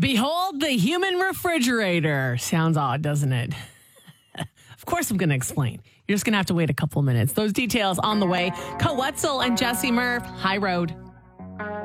Behold the human refrigerator. Sounds odd, doesn't it? Of course, I'm going to explain. You're just going to have to wait a couple of minutes. Those details on the way. Co Wetzel and Jesse Murph, High Road.